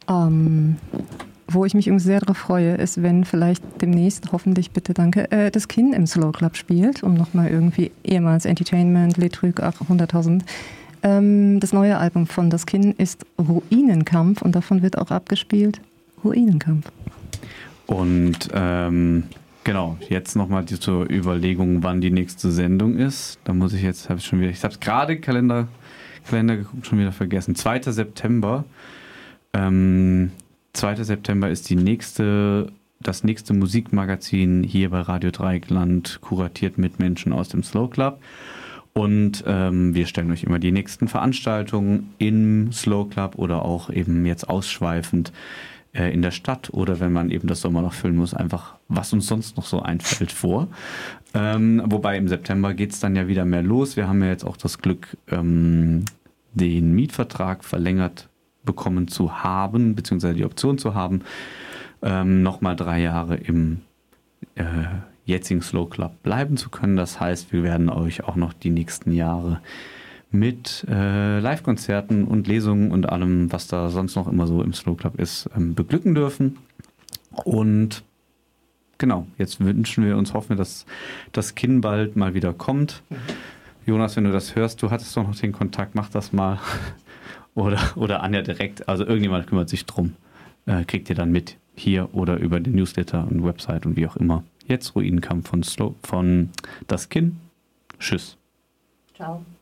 Wo ich mich übrigens sehr darauf freue, ist, wenn vielleicht demnächst, hoffentlich bitte danke, das Kin im Slow Club spielt, um nochmal irgendwie ehemals Entertainment, Les Trucs, 100.000. Das neue Album von das Kin ist Ruinenkampf und davon wird auch abgespielt Ruinenkampf. Und genau, jetzt nochmal zur Überlegung, wann die nächste Sendung ist. Da muss ich jetzt, ich habe es gerade Kalender geguckt, schon wieder vergessen. 2. September. 2. September ist das nächste Musikmagazin hier bei Radio Dreieckland, kuratiert mit Menschen aus dem Slow Club. Und wir stellen euch immer die nächsten Veranstaltungen im Slow Club oder auch eben jetzt ausschweifend in der Stadt oder wenn man eben das Sommer noch füllen muss, einfach was uns sonst noch so einfällt vor. Wobei im September geht es dann ja wieder mehr los. Wir haben ja jetzt auch das Glück, den Mietvertrag verlängert bekommen zu haben, beziehungsweise die Option zu haben, nochmal 3 Jahre im jetzigen Slow Club bleiben zu können. Das heißt, wir werden euch auch noch die nächsten Jahre mit Live-Konzerten und Lesungen und allem, was da sonst noch immer so im Slow Club ist, beglücken dürfen. Und genau, jetzt hoffen wir, dass das Kin bald mal wieder kommt. Jonas, wenn du das hörst, du hattest doch noch den Kontakt, mach das mal. Oder Anja direkt, also irgendjemand kümmert sich drum. Kriegt ihr dann mit hier oder über den Newsletter und Website und wie auch immer. Jetzt Ruinenkampf von das Kin. Tschüss. Ciao.